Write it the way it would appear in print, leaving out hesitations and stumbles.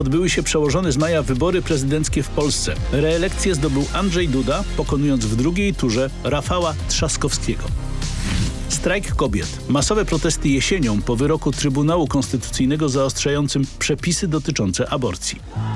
Odbyły się przełożone z maja wybory prezydenckie w Polsce. Reelekcję zdobył Andrzej Duda, pokonując w drugiej turze Rafała Trzaskowskiego. Strajk kobiet. Masowe protesty jesienią po wyroku Trybunału Konstytucyjnego zaostrzającym przepisy dotyczące aborcji.